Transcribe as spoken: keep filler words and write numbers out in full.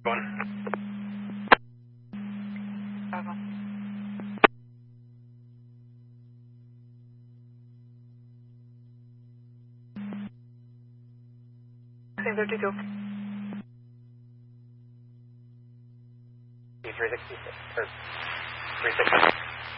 One. Bravo. six fifty-two. three sixty-six, or three sixty.